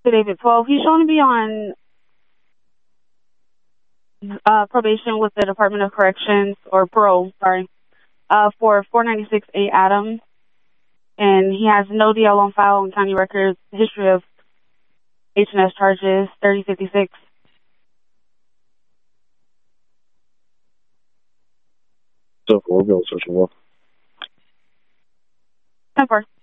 to David 12. He's shown to be on probation with the Department of Corrections, or parole, sorry, for 496A Adam. And he has no DL on file in county records, history of H&S charges, 3056. So we'll go search for. 10-4.